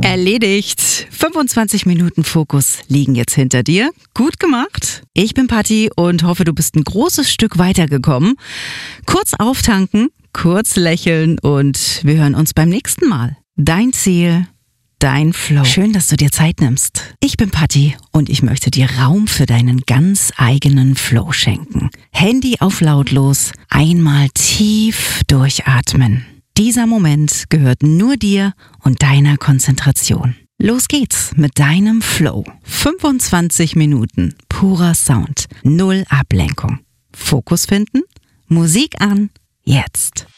Erledigt. 25 Minuten Fokus liegen jetzt hinter dir. Gut gemacht. Ich bin Patti und hoffe, du bist ein großes Stück weitergekommen. Kurz auftanken, kurz lächeln und wir hören uns beim nächsten Mal. Dein Ziel, dein Flow. Schön, dass du dir Zeit nimmst. Ich bin Patti und ich möchte dir Raum für deinen ganz eigenen Flow schenken. Handy auf lautlos, einmal tief durchatmen. Dieser Moment gehört nur dir und deiner Konzentration. Los geht's mit deinem Flow. 25 Minuten purer Sound, 0 Ablenkung. Fokus finden, Musik an, jetzt.